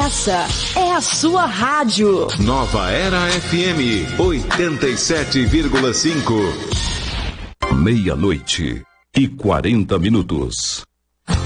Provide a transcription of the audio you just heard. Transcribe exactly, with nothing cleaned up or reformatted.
Essa é a sua rádio. Nova Era F M, oitenta e sete vírgula cinco. Meia-noite e quarenta minutos.